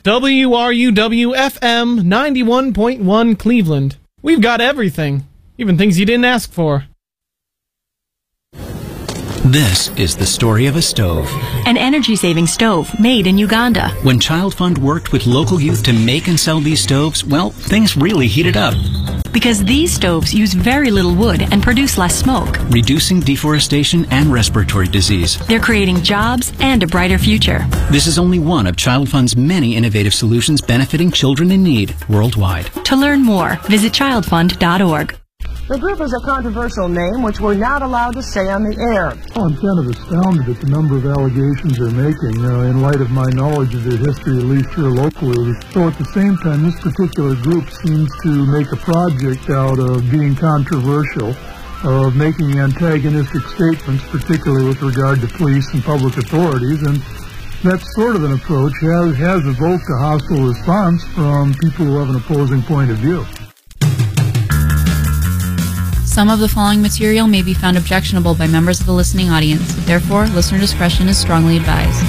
WRUW-FM 91.1 Cleveland. We've got everything, even things you didn't ask for. This is the story of a stove. An energy-saving stove made in Uganda. When Child Fund worked with local youth to make and sell these stoves, well, things really heated up. Because these stoves use very little wood and produce less smoke, reducing deforestation and respiratory disease. They're creating jobs and a brighter future. This is only one of Child Fund's many innovative solutions benefiting children in need worldwide. To learn more, visit childfund.org. The group is a controversial name which we're not allowed to say on the air. I'm kind of astounded at the number of allegations they're making in light of my knowledge of their history, at least here locally. So at the same time, this particular group seems to make a project out of being controversial, of making antagonistic statements, particularly with regard to police and public authorities. And that sort of an approach has evoked a hostile response from people who have an opposing point of view. Some of the following material may be found objectionable by members of the listening audience. Therefore, listener discretion is strongly advised.